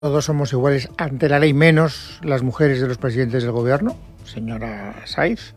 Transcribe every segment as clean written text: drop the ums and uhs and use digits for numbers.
Todos somos iguales ante la ley, menos las mujeres de los presidentes del gobierno, señora Saiz.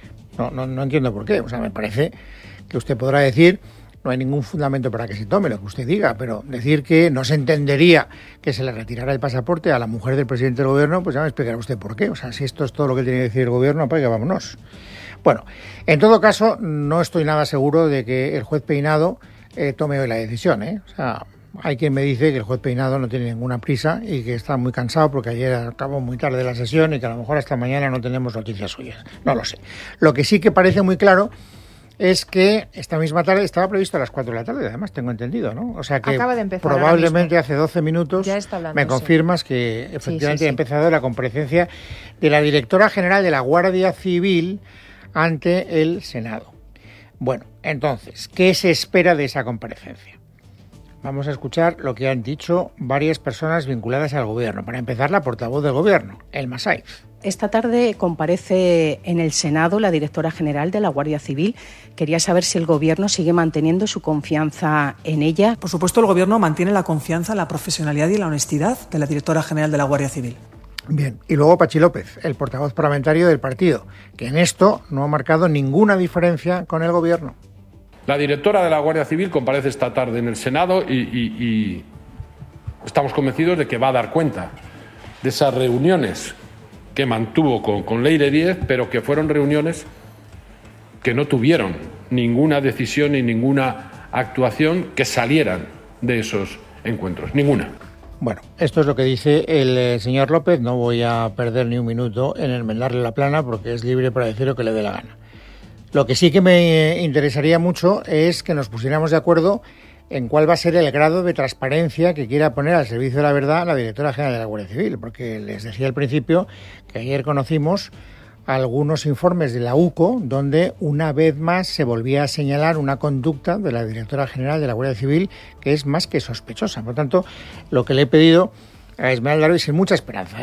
No entiendo por qué. O sea, me parece que usted podrá decir, no hay ningún fundamento para que se tome lo que usted diga, pero decir que no se entendería que se le retirara el pasaporte a la mujer del presidente del gobierno, pues ya me explicará usted por qué. O sea, si esto es todo lo que tiene que decir el gobierno, pues ya vámonos. Bueno, en todo caso, no estoy nada seguro de que el juez Peinado tome hoy la decisión, O sea, hay quien me dice que el juez Peinado no tiene ninguna prisa y que está muy cansado porque ayer acabó muy tarde la sesión y que a lo mejor hasta mañana no tenemos noticias suyas. No lo sé. Lo que sí que parece muy claro es que esta misma tarde estaba previsto a las 4 de la tarde, además tengo entendido, ¿no? O sea que acaba de empezar probablemente hace 12 minutos me confirmas que efectivamente ha empezado la comparecencia de la directora general de la Guardia Civil ante el Senado. Bueno, entonces, ¿qué se espera de esa comparecencia? Vamos a escuchar lo que han dicho varias personas vinculadas al gobierno. Para empezar, la portavoz del gobierno, Elma Saiz. Esta tarde comparece en el Senado la directora general de la Guardia Civil. Quería saber si el Gobierno sigue manteniendo su confianza en ella. Por supuesto, el Gobierno mantiene la confianza, la profesionalidad y la honestidad de la directora general de la Guardia Civil. Bien, y luego Patxi López, el portavoz parlamentario del partido, que en esto no ha marcado ninguna diferencia con el Gobierno. La directora de la Guardia Civil comparece esta tarde en el Senado y estamos convencidos de que va a dar cuenta de esas reuniones que mantuvo con Leire Díez, pero que fueron reuniones que no tuvieron ninguna decisión ni ninguna actuación que salieran de esos encuentros, ninguna. Bueno, esto es lo que dice el señor López. No voy a perder ni un minuto en enmendarle la plana porque es libre para decir lo que le dé la gana. Lo que sí que me interesaría mucho es que nos pusiéramos de acuerdo en cuál va a ser el grado de transparencia que quiera poner al servicio de la verdad la directora general de la Guardia Civil, porque les decía al principio que ayer conocimos algunos informes de la UCO donde una vez más se volvía a señalar una conducta de la directora general de la Guardia Civil que es más que sospechosa. Por lo tanto, lo que le he pedido a Esmeralda Ruiz, sin mucha esperanza,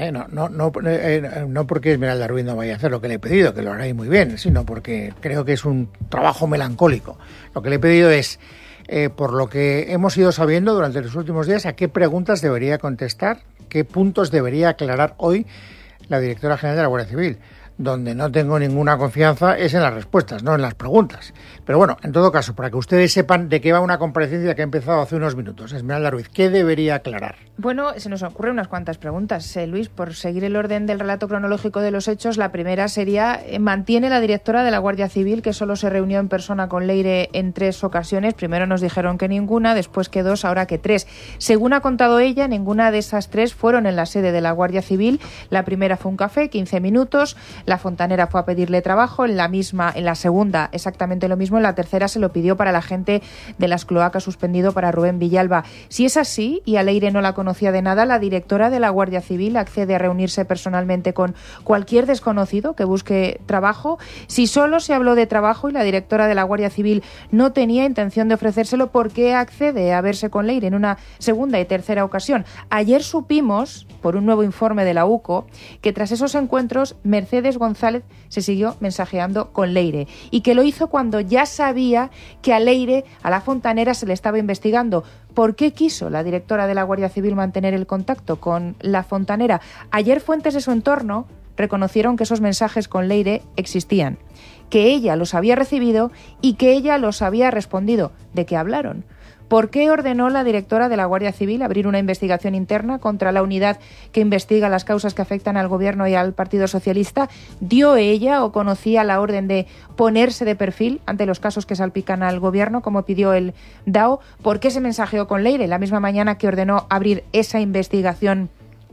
no porque Esmeralda Ruiz no vaya a hacer lo que le he pedido, que lo hará muy bien, sino porque creo que es un trabajo melancólico. Lo que le he pedido es, por lo que hemos ido sabiendo durante los últimos días, a qué preguntas debería contestar, qué puntos debería aclarar hoy la directora general de la Guardia Civil. Donde no tengo ninguna confianza es en las respuestas, no en las preguntas. Pero bueno, en todo caso, para que ustedes sepan de qué va una comparecencia que ha empezado hace unos minutos. Esmeralda Ruiz, ¿qué debería aclarar? Bueno, se nos ocurren unas cuantas preguntas, Luis. Por seguir el orden del relato cronológico de los hechos, la primera sería, ¿mantiene la directora de la Guardia Civil que solo se reunió en persona con Leire en 3 ocasiones? Primero nos dijeron que ninguna, después que 2, ahora que 3. Según ha contado ella, ninguna de esas 3 fueron en la sede de la Guardia Civil. La primera fue un café, 15 minutos. La fontanera fue a pedirle trabajo, en la segunda exactamente lo mismo, en la tercera se lo pidió para la gente de las cloacas, suspendido para Rubén Villalba. Si es así, y a Leire no la conocía de nada, la directora de la Guardia Civil accede a reunirse personalmente con cualquier desconocido que busque trabajo. Si solo se habló de trabajo y la directora de la Guardia Civil no tenía intención de ofrecérselo, ¿por qué accede a verse con Leire en una segunda y tercera ocasión? Ayer supimos, por un nuevo informe de la UCO, que tras esos encuentros Mercedes González se siguió mensajeando con Leire y que lo hizo cuando ya sabía que a Leire, a la fontanera, se le estaba investigando. ¿Por qué quiso la directora de la Guardia Civil mantener el contacto con la fontanera? Ayer fuentes de su entorno reconocieron que esos mensajes con Leire existían, que ella los había recibido y que ella los había respondido. ¿De qué hablaron? ¿Por qué ordenó la directora de la Guardia Civil abrir una investigación interna contra la unidad que investiga las causas que afectan al Gobierno y al Partido Socialista? ¿Dio ella o conocía la orden de ponerse de perfil ante los casos que salpican al Gobierno, como pidió el DAO? ¿Por qué se mensajeó con Leire la misma mañana que ordenó abrir esa investigación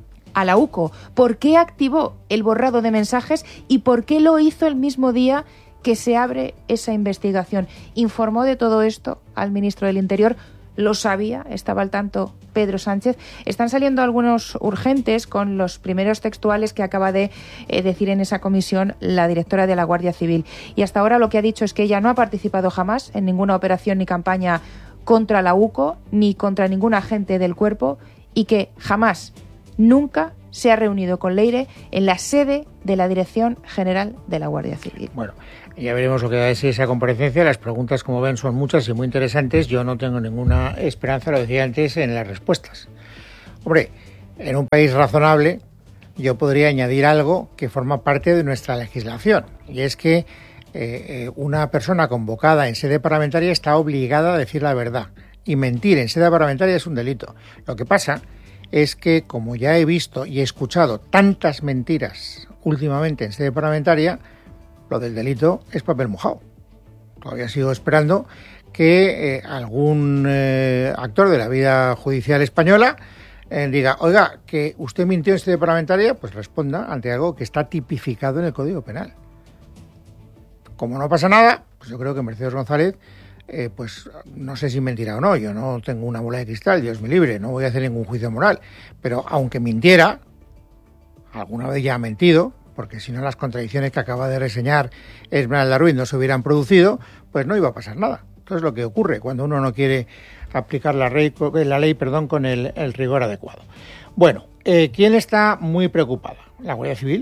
a la UCO? ¿Por qué activó el borrado de mensajes y por qué lo hizo el mismo día que se abre esa investigación? ¿Informó de todo esto al ministro del Interior? ¿Lo sabía? ¿Estaba al tanto Pedro Sánchez? Están saliendo algunos urgentes con los primeros textuales que acaba de decir en esa comisión la directora de la Guardia Civil. Y hasta ahora lo que ha dicho es que ella no ha participado jamás en ninguna operación ni campaña contra la UCO ni contra ningún agente del cuerpo y que jamás, nunca se ha reunido con Leire en la sede de la Dirección General de la Guardia Civil. Bueno, ya veremos lo que va a decir esa comparecencia. Las preguntas, como ven, son muchas y muy interesantes. Yo no tengo ninguna esperanza, lo decía antes, en las respuestas. Hombre, En un país razonable yo podría añadir algo que forma parte de nuestra legislación, y es que una persona convocada en sede parlamentaria está obligada a decir la verdad, y mentir en sede parlamentaria es un delito. Lo que pasa es que, como ya he visto y he escuchado tantas mentiras últimamente en sede parlamentaria, lo del delito es papel mojado. Todavía sigo esperando que algún actor de la vida judicial española diga, oiga, que usted mintió en sede parlamentaria, pues responda ante algo que está tipificado en el Código Penal. Como no pasa nada, pues yo creo que Mercedes González, pues no sé si mentirá o no, yo no tengo una bola de cristal, Dios me libre, no voy a hacer ningún juicio moral, pero aunque mintiera, alguna vez ya ha mentido, porque si no las contradicciones que acaba de reseñar Esmeralda Ruiz no se hubieran producido, pues no iba a pasar nada. Entonces lo que ocurre cuando uno no quiere aplicar la ley con el rigor adecuado. Bueno, ¿quién está muy preocupada? La Guardia Civil.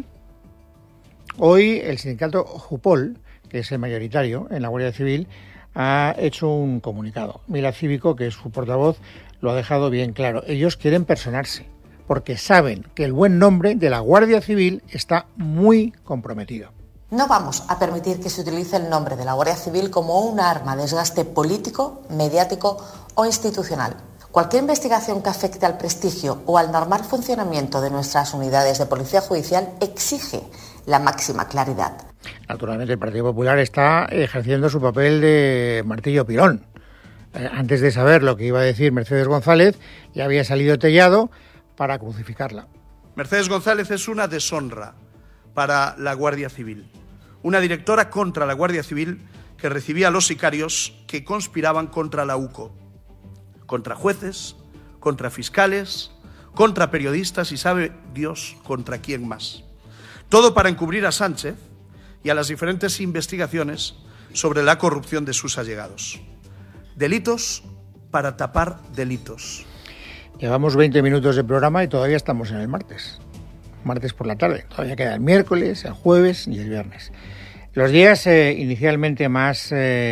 Hoy el sindicato Jupol, que es el mayoritario en la Guardia Civil, ha hecho un comunicado. Mila Cívico, que es su portavoz, lo ha dejado bien claro. Ellos quieren personarse, porque saben que el buen nombre de la Guardia Civil está muy comprometido. No vamos a permitir que se utilice el nombre de la Guardia Civil como un arma de desgaste político, mediático o institucional. Cualquier investigación que afecte al prestigio o al normal funcionamiento de nuestras unidades de policía judicial exige la máxima claridad. Naturalmente, el Partido Popular está ejerciendo su papel de martillo pilón. Antes de saber lo que iba a decir Mercedes González, ya había salido Tellado para crucificarla. Mercedes González es una deshonra para la Guardia Civil. Una directora contra la Guardia Civil que recibía a los sicarios que conspiraban contra la UCO, contra jueces, contra fiscales, contra periodistas y sabe Dios contra quién más. Todo para encubrir a Sánchez y a las diferentes investigaciones sobre la corrupción de sus allegados. Delitos para tapar delitos. Llevamos 20 minutos de programa y todavía estamos en el martes por la tarde. Todavía queda el miércoles, el jueves y el viernes. Los días inicialmente más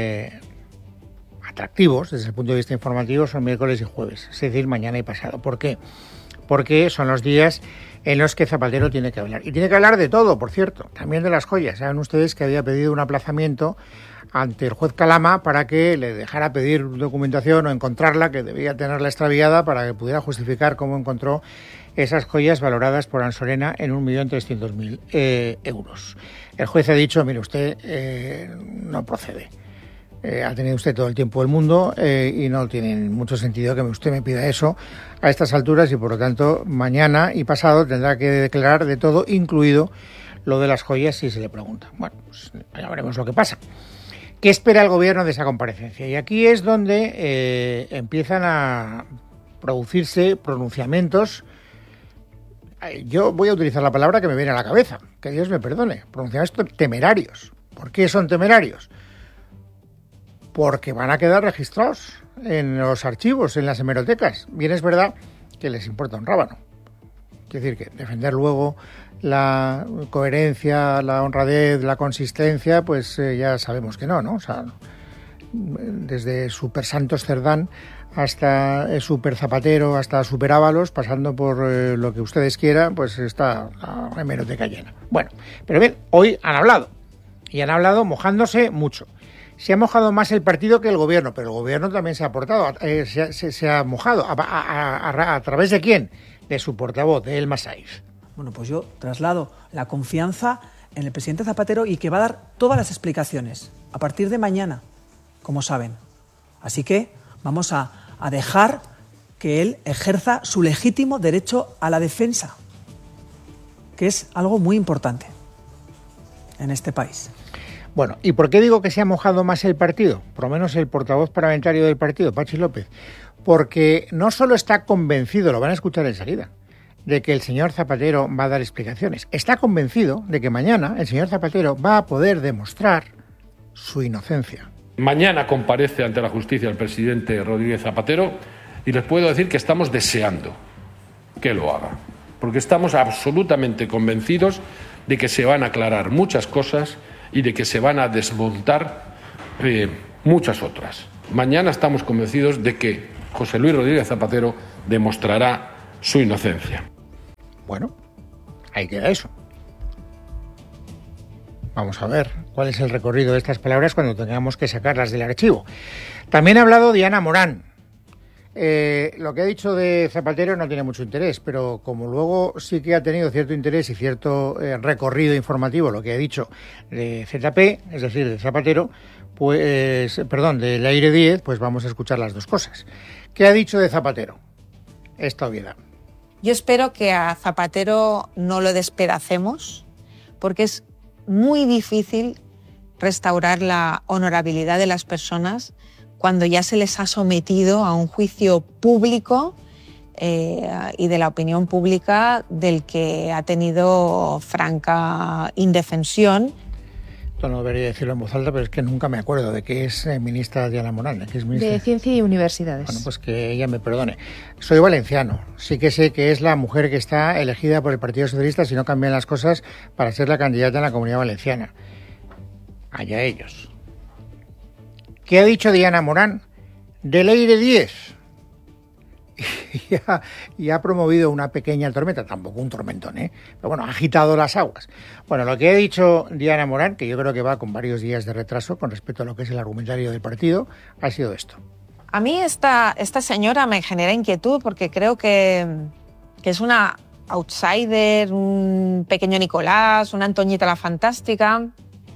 atractivos desde el punto de vista informativo son miércoles y jueves, es decir, mañana y pasado. ¿Por qué? Porque son los días en los que Zapatero tiene que hablar. Y tiene que hablar de todo, por cierto, también de las joyas. Saben ustedes que había pedido un aplazamiento ante el juez Calama para que le dejara pedir documentación o encontrarla, que debía tenerla extraviada, para que pudiera justificar cómo encontró esas joyas valoradas por Ansorena en 1.300.000 euros. El juez ha dicho, mire usted, no procede. Ha tenido usted todo el tiempo del mundo y no tiene mucho sentido que usted me pida eso a estas alturas y por lo tanto mañana y pasado tendrá que declarar de todo, incluido lo de las joyas si se le pregunta. Bueno, pues ya veremos lo que pasa. ¿Qué espera el gobierno de esa comparecencia? Y aquí es donde empiezan a producirse pronunciamientos. Yo voy a utilizar la palabra que me viene a la cabeza, que Dios me perdone, pronunciamientos temerarios. ¿Por qué son temerarios? Porque van a quedar registrados en los archivos, en las hemerotecas. Bien es verdad que les importa un rábano. Quiere decir que defender luego la coherencia, la honradez, la consistencia, pues ya sabemos que no, ¿no? O sea, desde Super Santos Cerdán hasta Super Zapatero, hasta Super Ábalos, pasando por lo que ustedes quieran, pues está la hemeroteca llena. Bueno, pero bien, hoy han hablado, y han hablado mojándose mucho. Se ha mojado más el partido que el gobierno, pero el gobierno también se ha aportado, se ha mojado. ¿A través de quién? De su portavoz, de Elma Saiz. Bueno, pues yo traslado la confianza en el presidente Zapatero y que va a dar todas las explicaciones a partir de mañana, como saben. Así que vamos a dejar que él ejerza su legítimo derecho a la defensa, que es algo muy importante en este país. Bueno, ¿y por qué digo que se ha mojado más el partido? Por lo menos el portavoz parlamentario del partido, Pachi López. Porque no solo está convencido, lo van a escuchar enseguida, de que el señor Zapatero va a dar explicaciones. Está convencido de que mañana el señor Zapatero va a poder demostrar su inocencia. Mañana comparece ante la justicia el presidente Rodríguez Zapatero y les puedo decir que estamos deseando que lo haga. Porque estamos absolutamente convencidos de que se van a aclarar muchas cosas y de que se van a desmontar muchas otras. Mañana estamos convencidos de que José Luis Rodríguez Zapatero demostrará su inocencia. Bueno, ahí queda eso. Vamos a ver cuál es el recorrido de estas palabras cuando tengamos que sacarlas del archivo. También ha hablado Diana Morán. Lo que ha dicho de Zapatero no tiene mucho interés, pero como luego sí que ha tenido cierto interés y cierto recorrido informativo lo que ha dicho de ZP, es decir, de Zapatero, pues, perdón, de Leire Díez, pues vamos a escuchar las dos cosas. ¿Qué ha dicho de Zapatero? Esta obviedad. Yo espero que a Zapatero no lo despedacemos, porque es muy difícil restaurar la honorabilidad de las personas cuando ya se les ha sometido a un juicio público y de la opinión pública del que ha tenido franca indefensión. Esto no debería decirlo en voz alta, pero es que nunca me acuerdo de qué es ministra Diana Morán. ¿De qué es ministra? De Ciencia y Universidades. Bueno, pues que ella me perdone. Soy valenciano. Sí que sé que es la mujer que está elegida por el Partido Socialista si no cambian las cosas para ser la candidata en la Comunidad Valenciana. Allá ellos. ¿Qué ha dicho Diana Morán? De Leire Díez. Y ha promovido una pequeña tormenta, tampoco un tormentón, pero bueno, ha agitado las aguas. Bueno, lo que ha dicho Diana Morán, que yo creo que va con varios días de retraso con respecto a lo que es el argumentario del partido, ha sido esto. A mí esta señora me genera inquietud porque creo que es una outsider, un pequeño Nicolás, una Antoñita la Fantástica,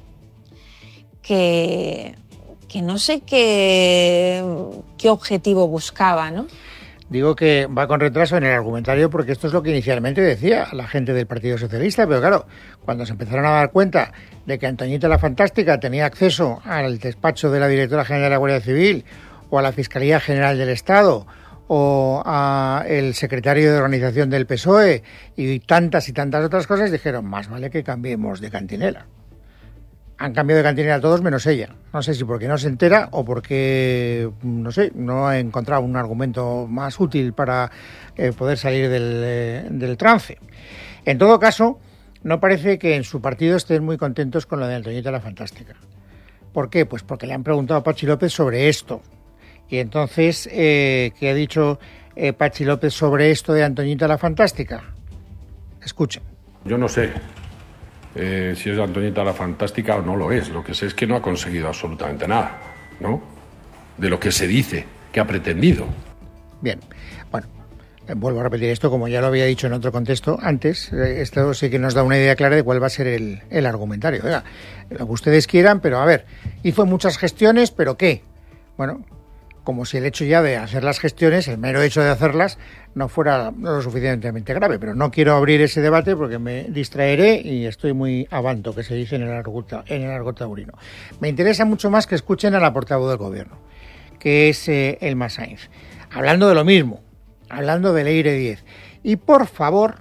que no sé qué objetivo buscaba, ¿no? Digo que va con retraso en el argumentario porque esto es lo que inicialmente decía la gente del Partido Socialista, pero claro, cuando se empezaron a dar cuenta de que Antoñita la Fantástica tenía acceso al despacho de la Directora General de la Guardia Civil o a la Fiscalía General del Estado o a el secretario de organización del PSOE y tantas otras cosas, dijeron, más vale que cambiemos de cantinela. Han cambiado de cantinela todos menos ella. No sé si porque no se entera o porque, no sé, no ha encontrado un argumento más útil para poder salir del trance. En todo caso, no parece que en su partido estén muy contentos con lo de Antoñita la Fantástica. ¿Por qué? Pues porque le han preguntado a Patxi López sobre esto. Y entonces, ¿qué ha dicho Patxi López sobre esto de Antoñita la Fantástica? Escuchen. Yo no sé si es Antoñita la Fantástica o no lo es. Lo que sé es que no ha conseguido absolutamente nada, ¿no? De lo que se dice que ha pretendido. Bien, bueno, vuelvo a repetir esto como ya lo había dicho en otro contexto antes. Esto sí que nos da una idea clara de cuál va a ser el argumentario. Oiga, lo que ustedes quieran, pero a ver, hizo muchas gestiones, ¿pero qué? Bueno, como si el hecho ya de hacer las gestiones, el mero hecho de hacerlas, no fuera lo suficientemente grave. Pero no quiero abrir ese debate porque me distraeré y estoy muy avanto, que se dice en el argot taurino. Me interesa mucho más que escuchen a la portavoz del Gobierno, que es Elma Sainz, hablando de lo mismo, hablando de Leire Díez. Y por favor,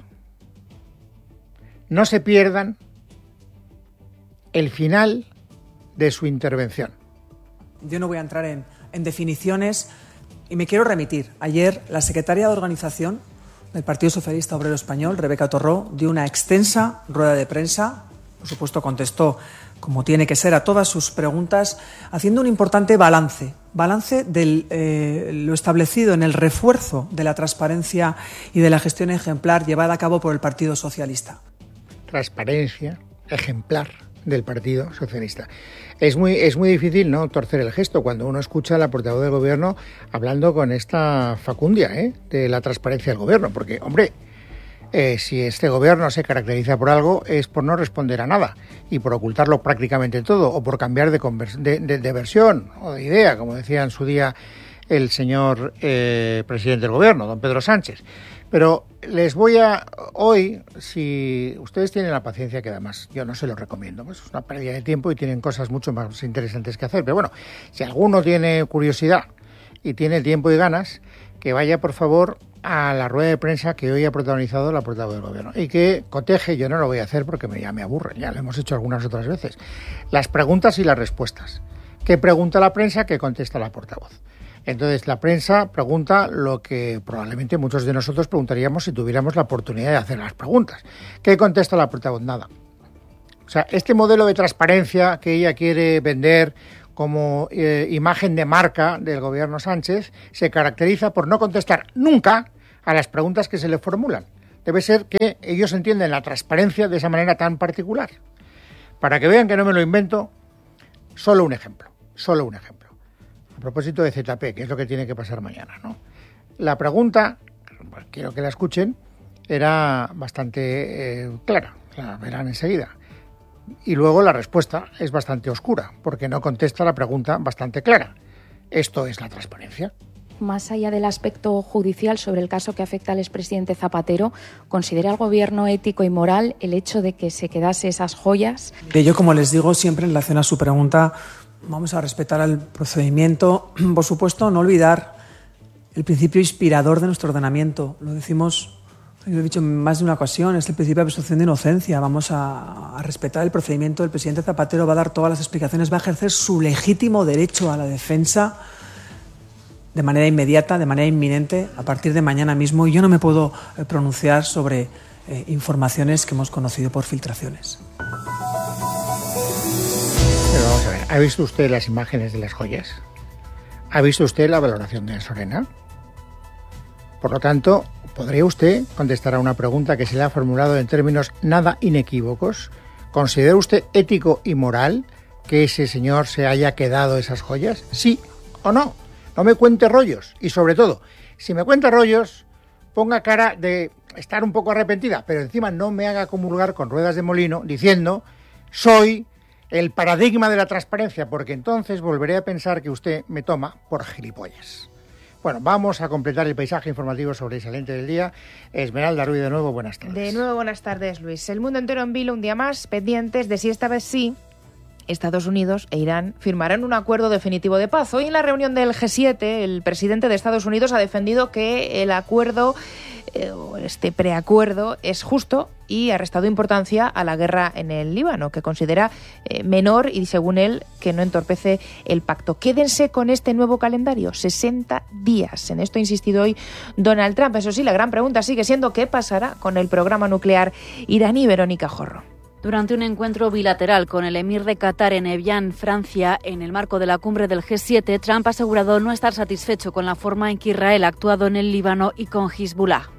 no se pierdan el final de su intervención. Yo no voy a entrar en definiciones y me quiero remitir. Ayer la secretaria de Organización del Partido Socialista Obrero Español, Rebeca Torró, dio una extensa rueda de prensa. Por supuesto, contestó como tiene que ser a todas sus preguntas, haciendo un importante balance de lo establecido en el refuerzo de la transparencia y de la gestión ejemplar llevada a cabo por el Partido Socialista. Transparencia ejemplar del Partido Socialista. Es muy difícil no torcer el gesto cuando uno escucha a la portavoz del Gobierno hablando con esta facundia de la transparencia del Gobierno, porque, hombre, si este Gobierno se caracteriza por algo es por no responder a nada y por ocultarlo prácticamente todo o por cambiar de versión o de idea, como decía en su día el señor presidente del Gobierno, don Pedro Sánchez. Pero les voy a... Hoy, si ustedes tienen la paciencia, que además yo no se lo recomiendo, pues es una pérdida de tiempo y tienen cosas mucho más interesantes que hacer. Pero bueno, si alguno tiene curiosidad y tiene tiempo y ganas, que vaya por favor a la rueda de prensa que hoy ha protagonizado la portavoz del Gobierno y que coteje, yo no lo voy a hacer porque ya me aburre, ya lo hemos hecho algunas otras veces, las preguntas y las respuestas. ¿Qué pregunta la prensa? ¿Qué contesta la portavoz? Entonces, la prensa pregunta lo que probablemente muchos de nosotros preguntaríamos si tuviéramos la oportunidad de hacer las preguntas. ¿Qué contesta la portavoz? Nada. O sea, este modelo de transparencia que ella quiere vender como imagen de marca del Gobierno Sánchez se caracteriza por no contestar nunca a las preguntas que se le formulan. debe ser que ellos entienden la transparencia de esa manera tan particular. Para que vean que no me lo invento, solo un ejemplo. A propósito de ZP, que es lo que tiene que pasar mañana, ¿no? La pregunta, quiero que la escuchen, era bastante clara, la verán enseguida. Y luego la respuesta es bastante oscura, porque no contesta la pregunta bastante clara. Esto es la transparencia. Más allá del aspecto judicial sobre el caso que afecta al expresidente Zapatero, ¿considera el Gobierno ético y moral el hecho de que se quedase esas joyas? Yo, como les digo siempre en relación a su pregunta, vamos a respetar el procedimiento. Por supuesto, no olvidar el principio inspirador de nuestro ordenamiento. Lo decimos, lo he dicho en más de una ocasión, es el principio de presunción de inocencia. Vamos a respetar el procedimiento. El presidente Zapatero va a dar todas las explicaciones, va a ejercer su legítimo derecho a la defensa de manera inmediata, de manera inminente, a partir de mañana mismo. Y yo no me puedo pronunciar sobre informaciones que hemos conocido por filtraciones. Pero vamos a ver, ¿ha visto usted las imágenes de las joyas? ¿Ha visto usted la valoración de Sorena? Por lo tanto, ¿podría usted contestar a una pregunta que se le ha formulado en términos nada inequívocos? ¿Considera usted ético y moral que ese señor se haya quedado esas joyas? ¿Sí o no? No me cuente rollos. Y sobre todo, si me cuenta rollos, ponga cara de estar un poco arrepentida, pero encima no me haga comulgar con ruedas de molino diciendo soy el paradigma de la transparencia, porque entonces volveré a pensar que usted me toma por gilipollas. Bueno, vamos a completar el paisaje informativo sobresaliente del día. Esmeralda Ruiz, de nuevo, buenas tardes. De nuevo, buenas tardes, Luis. El mundo entero en vilo un día más, pendientes de si esta vez sí Estados Unidos e Irán firmarán un acuerdo definitivo de paz. Hoy en la reunión del G7, el presidente de Estados Unidos ha defendido que el acuerdo, este preacuerdo, es justo y ha restado importancia a la guerra en el Líbano, que considera menor y, según él, que no entorpece el pacto. Quédense con este nuevo calendario, 60 días. En esto ha insistido hoy Donald Trump. Eso sí, la gran pregunta sigue siendo ¿qué pasará con el programa nuclear iraní? Verónica Jorro. Durante un encuentro bilateral con el emir de Qatar en Evian, Francia, en el marco de la cumbre del G7, Trump ha asegurado no estar satisfecho con la forma en que Israel ha actuado en el Líbano y con Hezbollah.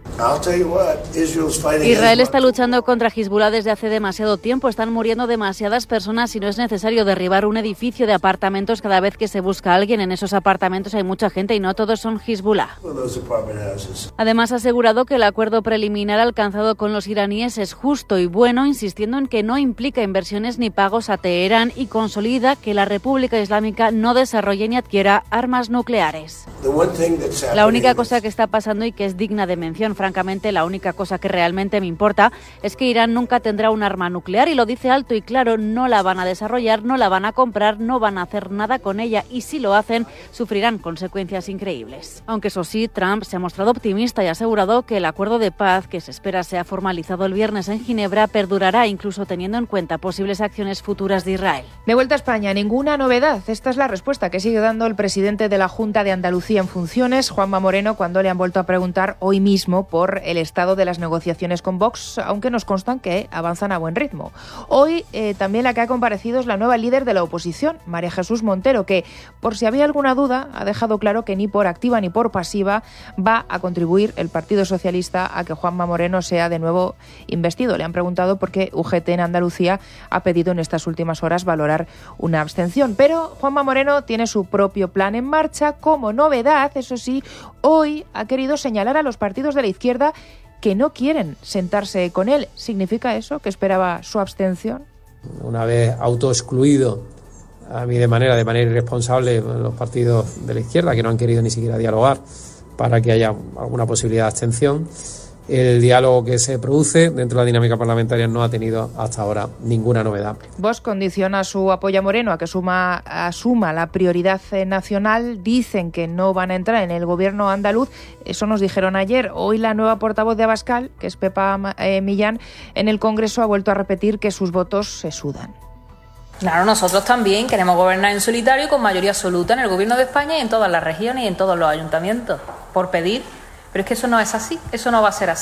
Israel está luchando contra Hezbollah desde hace demasiado tiempo. Están muriendo demasiadas personas y no es necesario derribar un edificio de apartamentos cada vez que se busca a alguien. En esos apartamentos hay mucha gente y no todos son Hezbollah. Además, ha asegurado que el acuerdo preliminar alcanzado con los iraníes es justo y bueno, insistiendo en que no implica inversiones ni pagos a Teherán y consolida que la República Islámica no desarrolle ni adquiera armas nucleares. La única cosa que está pasando y que es digna de mención, francamente, la única cosa que realmente me importa es que Irán nunca tendrá un arma nuclear y lo dice alto y claro, no la van a desarrollar, no la van a comprar, no van a hacer nada con ella y si lo hacen, sufrirán consecuencias increíbles. Aunque eso sí, Trump se ha mostrado optimista y ha asegurado que el acuerdo de paz que se espera sea formalizado el viernes en Ginebra perdurará incluso teniendo en cuenta posibles acciones futuras de Israel. De vuelta a España, ninguna novedad. Esta es la respuesta que sigue dando el presidente de la Junta de Andalucía en funciones, Juanma Moreno, cuando le han vuelto a preguntar hoy mismo por el estado de las negociaciones con Vox, aunque nos constan que avanzan a buen ritmo. Hoy también la que ha comparecido es la nueva líder de la oposición, María Jesús Montero, que, por si había alguna duda, ha dejado claro que ni por activa ni por pasiva va a contribuir el Partido Socialista a que Juanma Moreno sea de nuevo investido. Le han preguntado por qué UGT en Andalucía ha pedido en estas últimas horas valorar una abstención. Pero Juanma Moreno tiene su propio plan en marcha. Como novedad, eso sí, hoy ha querido señalar a los partidos de la izquierda que no quieren sentarse con él. ¿Significa eso que esperaba su abstención? Una vez autoexcluido a mí de manera irresponsable los partidos de la izquierda que no han querido ni siquiera dialogar para que haya alguna posibilidad de abstención, el diálogo que se produce dentro de la dinámica parlamentaria no ha tenido hasta ahora ninguna novedad. Vox condiciona su apoyo a Moreno a que asuma la prioridad nacional. Dicen que no van a entrar en el gobierno andaluz. Eso nos dijeron ayer. Hoy la nueva portavoz de Abascal, que es Pepa Millán, en el Congreso ha vuelto a repetir que sus votos se sudan. Claro, nosotros también queremos gobernar en solitario con mayoría absoluta en el gobierno de España y en todas las regiones y en todos los ayuntamientos, por pedir. Pero es que eso no es así, eso no va a ser así.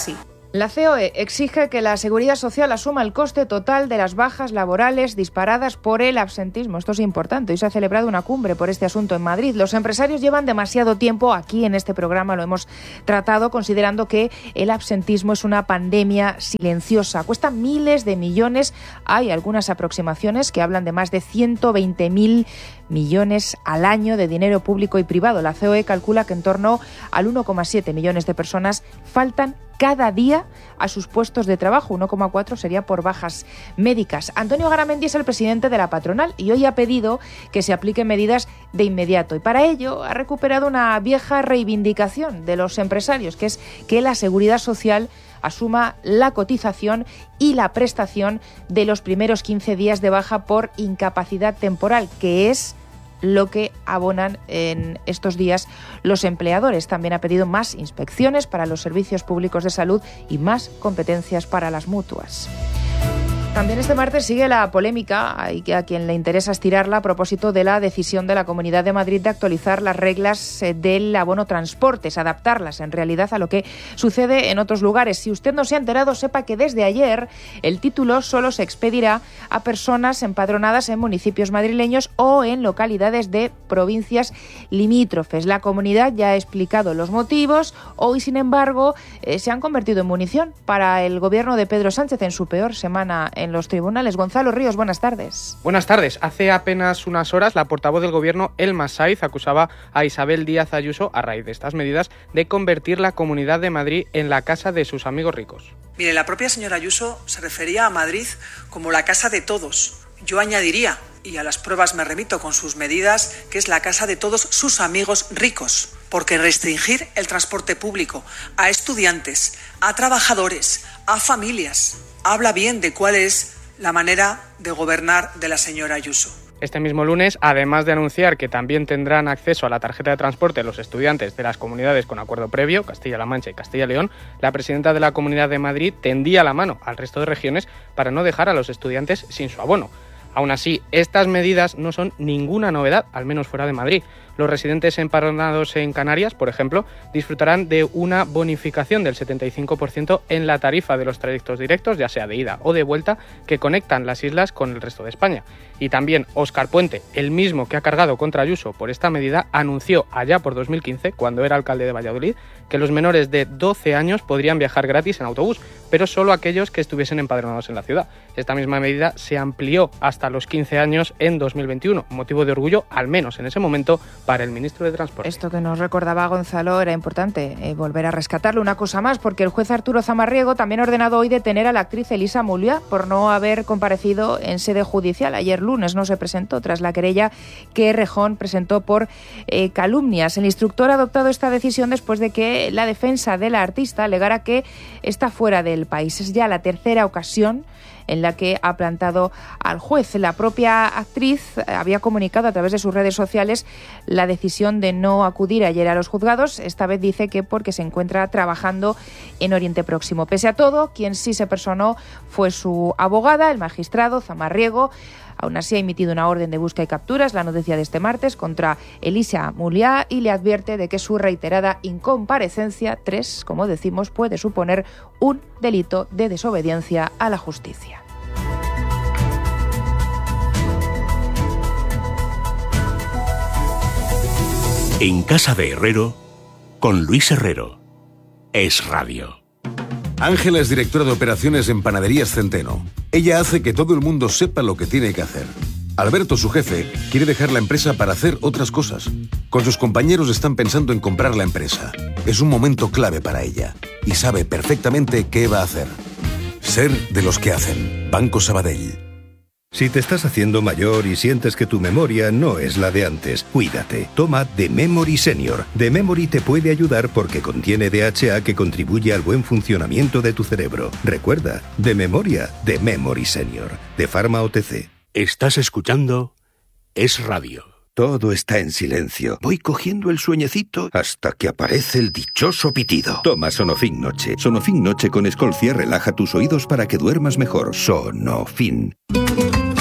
La COE exige que la Seguridad Social asuma el coste total de las bajas laborales disparadas por el absentismo. Esto es importante. Hoy se ha celebrado una cumbre por este asunto en Madrid. Los empresarios llevan demasiado tiempo, aquí en este programa lo hemos tratado, considerando que el absentismo es una pandemia silenciosa. Cuesta miles de millones. Hay algunas aproximaciones que hablan de más de 120.000 millones al año de dinero público y privado. La COE calcula que en torno al 1,7 millones de personas faltan cada día a sus puestos de trabajo. 1,4 sería por bajas médicas. Antonio Garamendi es el presidente de la patronal y hoy ha pedido que se apliquen medidas de inmediato. Y para ello ha recuperado una vieja reivindicación de los empresarios, que es que la Seguridad Social asuma la cotización y la prestación de los primeros 15 días de baja por incapacidad temporal, que es lo que abonan en estos días los empleadores. También ha pedido más inspecciones para los servicios públicos de salud y más competencias para las mutuas. También este martes sigue la polémica, y a quien le interesa estirarla, a propósito de la decisión de la Comunidad de Madrid de actualizar las reglas del abono transportes, adaptarlas en realidad a lo que sucede en otros lugares. Si usted no se ha enterado, sepa que desde ayer el título solo se expedirá a personas empadronadas en municipios madrileños o en localidades de provincias limítrofes. La comunidad ya ha explicado los motivos. Hoy, sin embargo, se han convertido en munición para el gobierno de Pedro Sánchez en su peor semana en los tribunales. Gonzalo Ríos, buenas tardes. Buenas tardes. Hace apenas unas horas, la portavoz del Gobierno, Elma Saiz, acusaba a Isabel Díaz Ayuso, a raíz de estas medidas, de convertir la Comunidad de Madrid en la casa de sus amigos ricos. Mire, la propia señora Ayuso se refería a Madrid como la casa de todos. Yo añadiría, y a las pruebas me remito con sus medidas, que es la casa de todos sus amigos ricos. Porque restringir el transporte público a estudiantes, a trabajadores, a familias, habla bien de cuál es la manera de gobernar de la señora Ayuso. Este mismo lunes, además de anunciar que también tendrán acceso a la tarjeta de transporte los estudiantes de las comunidades con acuerdo previo, Castilla-La Mancha y Castilla y León, la presidenta de la Comunidad de Madrid tendía la mano al resto de regiones para no dejar a los estudiantes sin su abono. Aún así, estas medidas no son ninguna novedad, al menos fuera de Madrid. Los residentes empadronados en Canarias, por ejemplo, disfrutarán de una bonificación del 75% en la tarifa de los trayectos directos, ya sea de ida o de vuelta, que conectan las islas con el resto de España. Y también Óscar Puente, el mismo que ha cargado contra Ayuso por esta medida, anunció allá por 2015, cuando era alcalde de Valladolid, que los menores de 12 años podrían viajar gratis en autobús, pero solo aquellos que estuviesen empadronados en la ciudad. Esta misma medida se amplió hasta los 15 años en 2021, motivo de orgullo, al menos en ese momento, para el ministro de Transporte. Esto que nos recordaba Gonzalo era importante, volver a rescatarlo. Una cosa más, porque el juez Arturo Zamarriego también ha ordenado hoy detener a la actriz Elisa Muliá por no haber comparecido en sede judicial. Ayer lunes no se presentó tras la querella que Rejón presentó por calumnias. El instructor ha adoptado esta decisión después de que la defensa de la artista alegara que está fuera del país. Es ya la tercera ocasión en la que ha plantado al juez. La propia actriz había comunicado a través de sus redes sociales la decisión de no acudir ayer a los juzgados. Esta vez dice que porque se encuentra trabajando en Oriente Próximo. Pese a todo, quien sí se personó fue su abogada, el magistrado Zamarriego. Aún así ha emitido una orden de búsqueda y capturas, la noticia de este martes, contra Elisa Muliá y le advierte de que su reiterada incomparecencia, 3, como decimos, puede suponer un delito de desobediencia a la justicia. En Casa de Herrero, con Luis Herrero. Es Radio. Ángela es directora de operaciones en Panaderías Centeno. Ella hace que todo el mundo sepa lo que tiene que hacer. Alberto, su jefe, quiere dejar la empresa para hacer otras cosas. Con sus compañeros están pensando en comprar la empresa. Es un momento clave para ella y sabe perfectamente qué va a hacer. Ser de los que hacen. Banco Sabadell. Si te estás haciendo mayor y sientes que tu memoria no es la de antes, cuídate. Toma The Memory Senior. The Memory te puede ayudar porque contiene DHA que contribuye al buen funcionamiento de tu cerebro. Recuerda, de memoria, The Memory Senior. De Pharma OTC. Estás escuchando Es Radio. Todo está en silencio. Voy cogiendo el sueñecito hasta que aparece el dichoso pitido. Toma Sonofin Noche. Sonofin Noche con Escolcia relaja tus oídos para que duermas mejor. Sonofin.